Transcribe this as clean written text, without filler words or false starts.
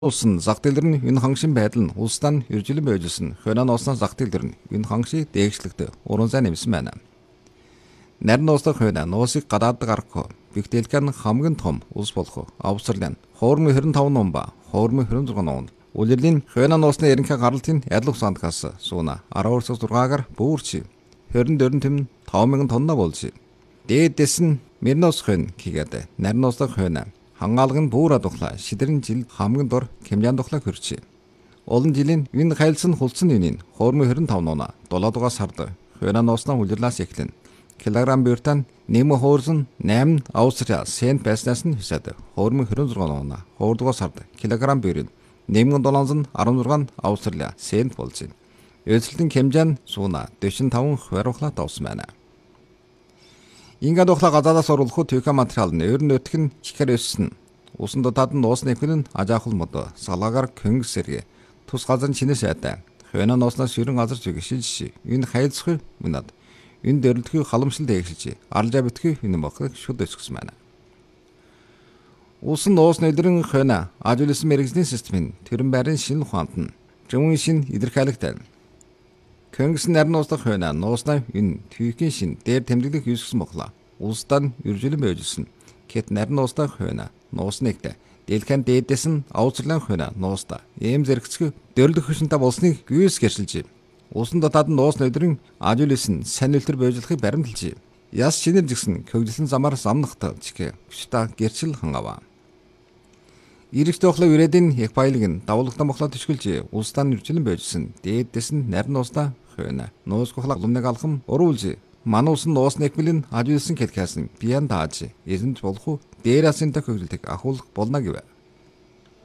Улсын зах зээл нь энэ хангшин байдал нь улсдаа үржилэн байжсэн хойноо нууцны зах зээл нь энэ хангшийг дээгшлэгт уран зай нэмсэн байна. Нарийн нууцтай хойноо нуусыг гадаад гаргах бигтэлхэн хамгийн том улс болох Австрали нь 2025 он ба 2026 онд улирлын хойноо нуусны ерөнхий гаралтын адил усандгаас сууна 12.6-аар буурч 24 тэм 5000 тонноо болж дээдэс нь Мирнос хойно кигээд нарийн нуустай хойноо хангаалгын буураа тухлаа шидэрэн жил хамгийн дор Кемжаан тухлаа хөрчээ. Олон жилийн энэ хайлтсан хулцсан үнийг 2025 оноо 7 дугаар сард хойноо нууснаа улирлаас эхлэн килограмм бюртан нэм хоорсон 8 Австрали сент байснаас нь хисээд 2026 оноо 2 дугаар сард килограмм бюрын 1716 Австрали сент болж байна. Эцэлтэн Кемжаан сууна 45 хварухлаа тавсан байна. Ингээд ухлаа газаадаас оруулах төвхөн материал нь ер нь өтгөх нь чихэр өссөн. Усан дотоод нь нуусны эхлэн ажаахал мод салаагаар көнгс сэргэ тус газар чинээс ядаа. Хойноо нууснаас ерөн газар зүгшилж энэ хайлцах минад энэ дэрлэхүй халамжлал дээгшиж аралжаа битгий энэ бохыг шүд өсгсөн байна. Усан нуусны илрэн хойноо ажуулсан мэрэгжлийн системийн тэрэн байрын шинэ ухаанд нь жимийн шинэ идэрхайлэгтэй. Көнгс нарийн нууцтай хойноо нууснаа энэ төвхийн шин дээр тэмдэглэх юусгсан боглоо. Улсдаа үржилэн байжсэн. Гэт нарийн нууцтай хойноо нуусныг дэлхэн дээдэс нь Австралийн хойноо нуустай эм зэрэгцэх дөрлөх хөшөнтэй болсныг гүйс гэршилж. Улсын дотоод нь нуусны өдрийн ажуулсан сайн үлтэр бойжлохыг баримталж. Яс шинээр жигсэн хөгжлөн замаар замнахтаа чиг гүшта гэрчил хангава. Ирэх тохлоо үрээдийн их баялаг нь давуулгатан боглоо төшгөлж улсдаа үржилэн байжсэн. Дээдэс нь нарийн нуустай хойноо нуус гохлог лумныг алхам уруулж мануусан нуусны экмэлэн ажуулсан кэткасан биян дааж эзэмж болох дээрээс энэ хөгжилтийг ахуулах болно гэв.